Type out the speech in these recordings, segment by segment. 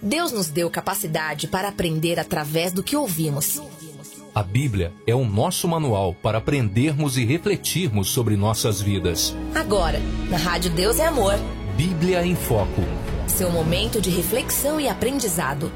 Deus nos deu capacidade para aprender através do que ouvimos. A Bíblia é o nosso manual para aprendermos e refletirmos sobre nossas vidas. Agora, na Rádio Deus é Amor. Bíblia em Foco. Seu momento de reflexão e aprendizado.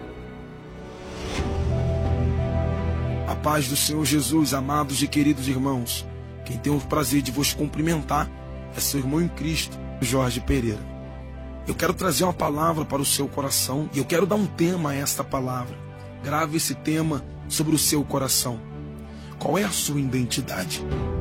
A paz do Senhor Jesus, amados e queridos irmãos. Quem tem o prazer de vos cumprimentar é seu irmão em Cristo, Jorge Pereira. Eu quero trazer uma palavra para o seu coração e eu quero dar um tema a esta palavra. Grave esse tema sobre o seu coração. Qual é a sua identidade?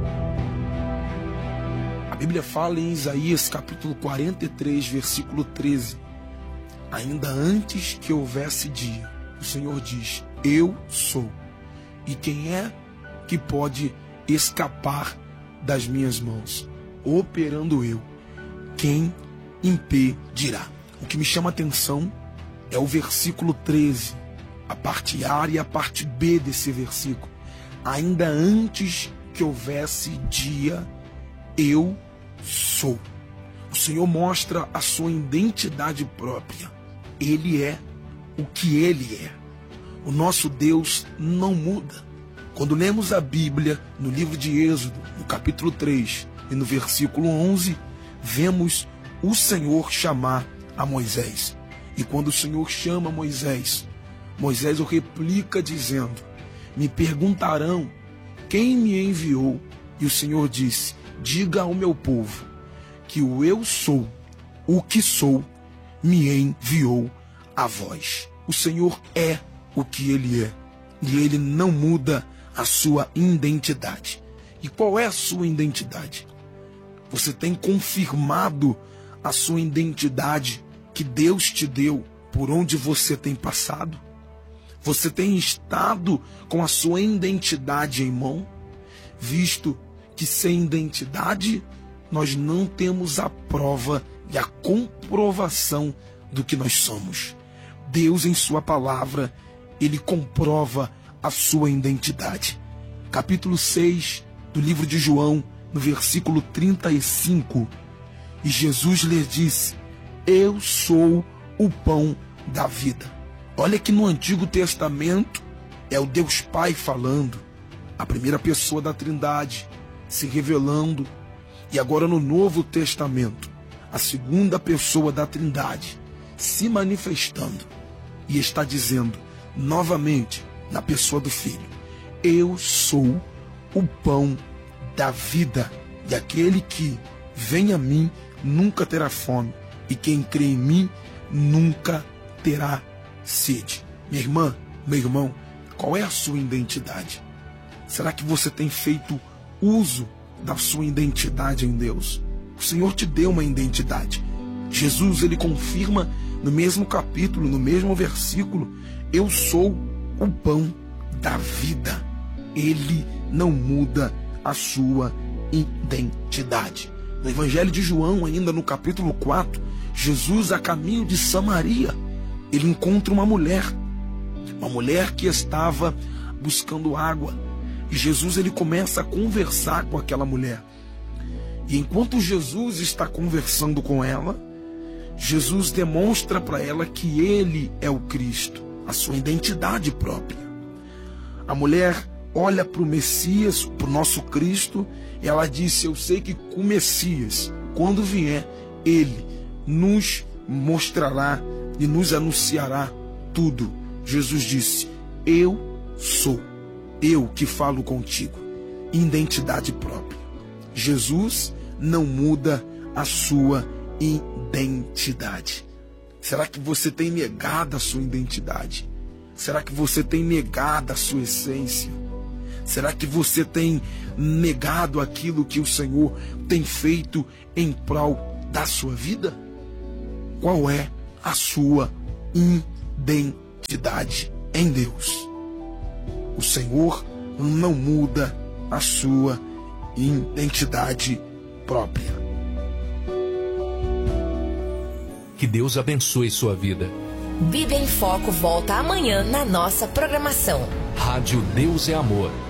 A Bíblia fala em Isaías capítulo 43, versículo 13. Ainda antes que houvesse dia, o Senhor diz: eu sou. E quem é que pode escapar das minhas mãos? Operando eu, quem impedirá? O que me chama a atenção é o versículo 13, a parte A e a parte B desse versículo. Ainda antes que houvesse dia, eu sou. O Senhor mostra a sua identidade própria. Ele é o que Ele é. O nosso Deus não muda. Quando lemos a Bíblia no livro de Êxodo, no capítulo 3 e no versículo 11, vemos o Senhor chamar a Moisés. E quando o Senhor chama Moisés, Moisés o replica dizendo: me perguntarão quem me enviou. E o Senhor disse: diga ao meu povo que o eu sou, o que sou, me enviou a vós. O Senhor é o que Ele é, e Ele não muda a sua identidade. E qual é a sua identidade? Você tem confirmado a sua identidade que Deus te deu por onde você tem passado? Você tem estado com a sua identidade em mão? Visto que sem identidade nós não temos a prova e a comprovação do que nós somos. Deus, em sua palavra, Ele comprova a sua identidade. Capítulo 6 do livro de João, no versículo 35. E Jesus lhe disse: eu sou o pão da vida. Olha que no Antigo Testamento é o Deus Pai falando, a primeira pessoa da Trindade se revelando. E agora no Novo Testamento, a segunda pessoa da Trindade se manifestando e está dizendo novamente, na pessoa do Filho: eu sou o pão da vida, e aquele que vem a mim nunca terá fome, e quem crê em mim nunca terá sede. Minha irmã, meu irmão, qual é a sua identidade? Será que você tem feito uso da sua identidade em Deus? O Senhor te deu uma identidade. Jesus, ele confirma no mesmo capítulo, no mesmo versículo: eu sou o pão da vida. Ele não muda a sua identidade. No Evangelho de João, ainda no capítulo 4, Jesus, a caminho de Samaria, ele encontra uma mulher que estava buscando água. E Jesus, ele começa a conversar com aquela mulher. E enquanto Jesus está conversando com ela, Jesus demonstra para ela que ele é o Cristo, a sua identidade própria. A mulher olha para o Messias, para o nosso Cristo, e ela disse: eu sei que o Messias, quando vier, ele nos mostrará e nos anunciará tudo. Jesus disse: eu sou, eu que falo contigo. Identidade própria. Jesus não muda a sua identidade. Será que você tem negado a sua identidade? Será que você tem negado a sua essência? Será que você tem negado aquilo que o Senhor tem feito em prol da sua vida? Qual é a sua identidade em Deus? O Senhor não muda a sua identidade própria. Que Deus abençoe sua vida. Bíblia em Foco volta amanhã na nossa programação. Rádio Deus é Amor.